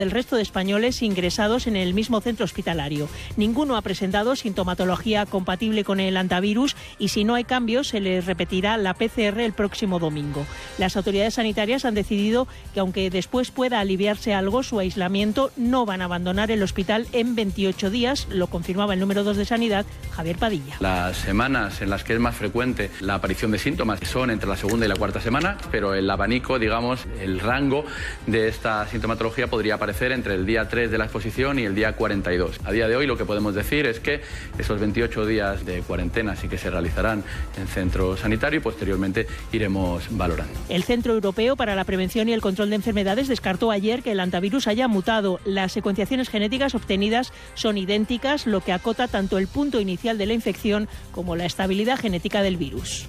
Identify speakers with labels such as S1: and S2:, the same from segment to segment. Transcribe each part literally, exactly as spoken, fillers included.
S1: del resto de españoles ingresados en el mismo centro hospitalario. Ninguno ha presentado sintomatología compatible con el antivirus y si no hay cambios se les repetirá la P C R el próximo domingo. Las autoridades sanitarias han decidido que aunque después pueda aliviarse algo su aislamiento, no van a abandonar el hospital en veintiocho días, lo confirmaba el número dos de Sanidad, Javier Padilla.
S2: Las semanas en las que es más frecuente la aparición de síntomas son entre la segunda y la cuarta semana, pero el abanico, digamos, el rango de esta sintomatología podría aparecer entre el día tres de la exposición y el día cuarenta y dos. A día de hoy lo que podemos decir es que esos veintiocho días de cuarentena sí que se realizarán en centro sanitario y posteriormente iremos valorando.
S1: El Centro Europeo para la Prevención y el Control de Enfermedades descartó ayer que el antivirus haya mutado. Las secuenciaciones genéticas obtenidas son idénticas, lo que acota tanto el punto inicial de la infección como la estabilidad genética del virus.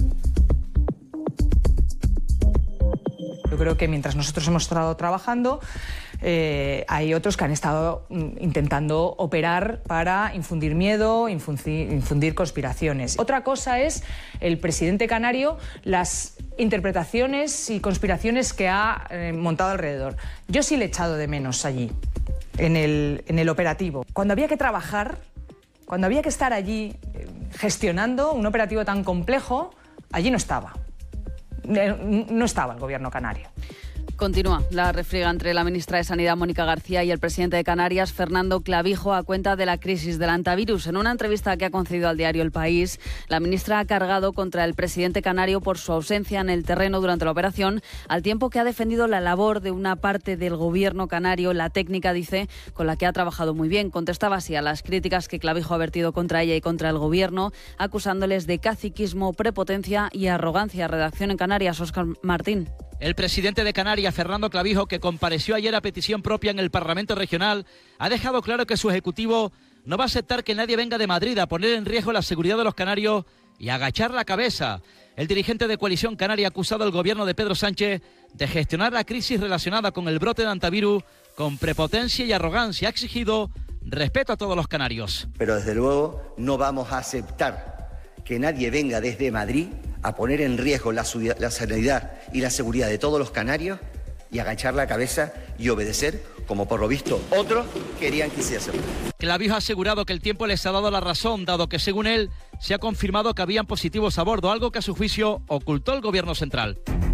S3: Yo creo que mientras nosotros hemos estado trabajando, eh, hay otros que han estado mm, intentando operar para infundir miedo, infundir, infundir conspiraciones. Otra cosa es el presidente canario, las interpretaciones y conspiraciones que ha eh, montado alrededor. Yo sí le he echado de menos allí, en el, en el operativo. Cuando había que trabajar, cuando había que estar allí eh, gestionando un operativo tan complejo, allí no estaba. No estaba el gobierno canario.
S4: Continúa la refriega entre la ministra de Sanidad, Mónica García, y el presidente de Canarias, Fernando Clavijo, a cuenta de la crisis del antivirus. En una entrevista que ha concedido al diario El País, la ministra ha cargado contra el presidente canario por su ausencia en el terreno durante la operación, al tiempo que ha defendido la labor de una parte del gobierno canario, la técnica, dice, con la que ha trabajado muy bien. Contestaba así a las críticas que Clavijo ha vertido contra ella y contra el gobierno, acusándoles de caciquismo, prepotencia y arrogancia. Redacción en Canarias, Óscar Martín.
S5: El presidente de Canarias, Fernando Clavijo, que compareció ayer a petición propia en el Parlamento Regional, ha dejado claro que su ejecutivo no va a aceptar que nadie venga de Madrid a poner en riesgo la seguridad de los canarios y a agachar la cabeza. El dirigente de Coalición Canaria ha acusado al gobierno de Pedro Sánchez de gestionar la crisis relacionada con el brote de antivirus con prepotencia y arrogancia. Ha exigido respeto a todos los canarios.
S6: Pero desde luego no vamos a aceptar que nadie venga desde Madrid a poner en riesgo la, la sanidad y la seguridad de todos los canarios y agachar la cabeza y obedecer, como por lo visto otros querían que hiciesen.
S5: Clavijo ha asegurado que el tiempo les ha dado la razón, dado que según él se ha confirmado que habían positivos a bordo, algo que a su juicio ocultó el gobierno central.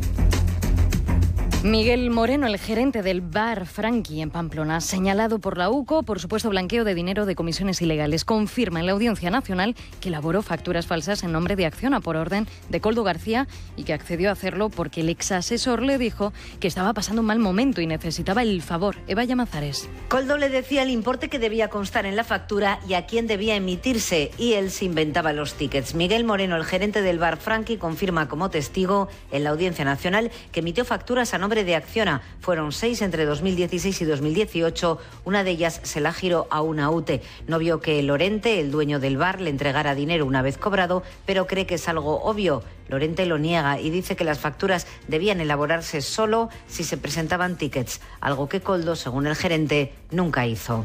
S7: Miguel Moreno, el gerente del bar Franqui en Pamplona, señalado por la UCO por supuesto blanqueo de dinero de comisiones ilegales, confirma en la Audiencia Nacional que elaboró facturas falsas en nombre de Acciona por orden de Koldo García y que accedió a hacerlo porque el ex asesor le dijo que estaba pasando un mal momento y necesitaba el favor. Eva Llamazares.
S8: Koldo le decía el importe que debía constar en la factura y a quién debía emitirse, y él se inventaba los tickets. Miguel Moreno, el gerente del bar Franqui, confirma como testigo en la Audiencia Nacional que emitió facturas a nombre de Acciona. Fueron seis entre dos mil dieciséis y dos mil dieciocho. Una de ellas se la giró a una U T E. No vio que Lorente, el dueño del bar, le entregara dinero una vez cobrado, pero cree que es algo obvio. Lorente lo niega y dice que las facturas debían elaborarse solo si se presentaban tickets, algo que Koldo, según el gerente, nunca hizo.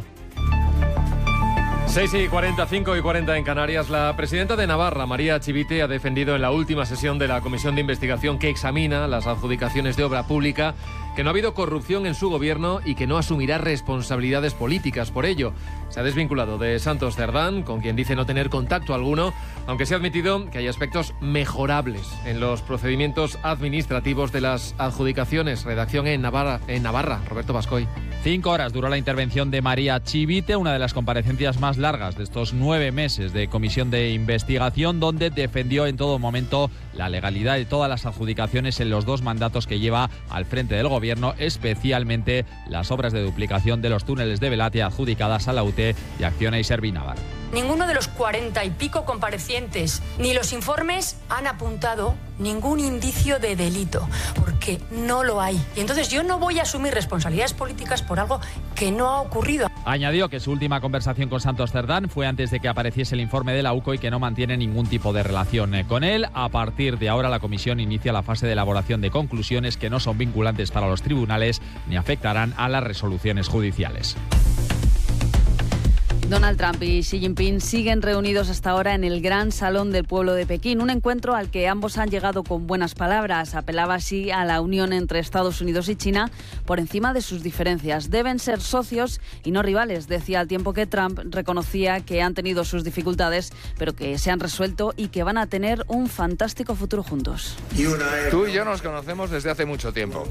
S9: seis y cuarenta, cinco y cuarenta en Canarias. La presidenta de Navarra, María Chivite, ha defendido en la última sesión de la Comisión de Investigación que examina las adjudicaciones de obra pública que no ha habido corrupción en su gobierno y que no asumirá responsabilidades políticas por ello. Se ha desvinculado de Santos Cerdán, con quien dice no tener contacto alguno, aunque se ha admitido que hay aspectos mejorables en los procedimientos administrativos de las adjudicaciones. Redacción en Navarra, en Navarra. Roberto Bascoy.
S10: Cinco horas duró la intervención de María Chivite, una de las comparecencias más largas de estos nueve meses de comisión de investigación, donde defendió en todo momento la legalidad de todas las adjudicaciones en los dos mandatos que lleva al frente del gobierno, especialmente las obras de duplicación de los túneles de Velatia adjudicadas a la U T E y Acciona y Servinavar.
S11: Ninguno de los cuarenta y pico comparecientes ni los informes han apuntado ningún indicio de delito, porque no lo hay. Y entonces yo no voy a asumir responsabilidades políticas por algo que no ha ocurrido.
S10: Añadió que su última conversación con Santos Cerdán fue antes de que apareciese el informe de la U C O y que no mantiene ningún tipo de relación con él. A partir de ahora la comisión inicia la fase de elaboración de conclusiones que no son vinculantes para los tribunales ni afectarán a las resoluciones judiciales.
S4: Donald Trump y Xi Jinping siguen reunidos hasta ahora en el Gran Salón del Pueblo de Pekín, un encuentro al que ambos han llegado con buenas palabras. Apelaba así a la unión entre Estados Unidos y China por encima de sus diferencias. Deben ser socios y no rivales, decía, al tiempo que Trump reconocía que han tenido sus dificultades, pero que se han resuelto y que van a tener un fantástico futuro juntos.
S12: Tú y yo nos conocemos desde hace mucho tiempo.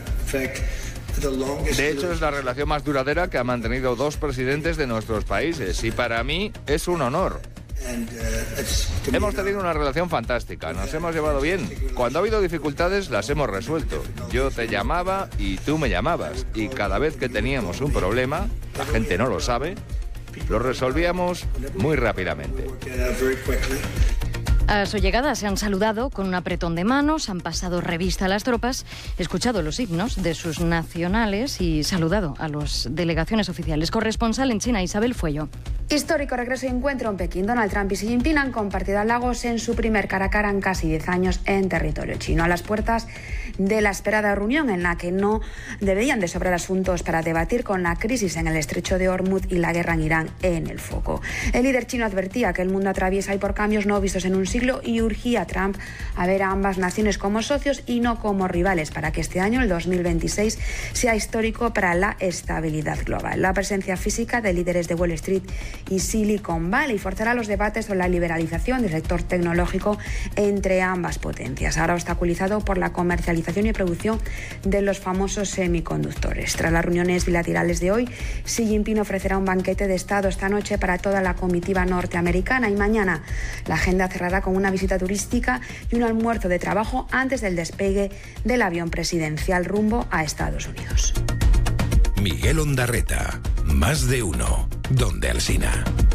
S12: De hecho, es la relación más duradera que han mantenido dos presidentes de nuestros países y para mí es un honor. Hemos tenido una relación fantástica, nos hemos llevado bien. Cuando ha habido dificultades las hemos resuelto. Yo te llamaba y tú me llamabas y cada vez que teníamos un problema, la gente no lo sabe, lo resolvíamos muy rápidamente.
S7: A su llegada se han saludado con un apretón de manos, han pasado revista a las tropas, escuchado los himnos de sus nacionales y saludado a las delegaciones oficiales. Corresponsal en China, Isabel Fuello.
S13: Histórico regreso y encuentro en Pekín. Donald Trump y Xi Jinping han compartido halagos en su primer cara a cara en casi diez años en territorio chino, a las puertas de la esperada reunión en la que no deberían de sobrar asuntos para debatir, con la crisis en el estrecho de Hormuz y la guerra en Irán en el foco. El líder chino advertía que el mundo atraviesa y por cambios no vistos en un siglo y urgía a Trump a ver a ambas naciones como socios y no como rivales para que este año, el dos mil veintiséis, sea histórico para la estabilidad global. La presencia física de líderes de Wall Street y Silicon Valley forzará los debates sobre la liberalización del sector tecnológico entre ambas potencias, ahora obstaculizado por la comercialización y producción de los famosos semiconductores. Tras las reuniones bilaterales de hoy, Xi Jinping ofrecerá un banquete de Estado esta noche para toda la comitiva norteamericana y mañana la agenda cerrará con una visita turística y un almuerzo de trabajo antes del despegue del avión presidencial rumbo a Estados Unidos.
S14: Miguel Ondarreta, más de uno, donde Alsina.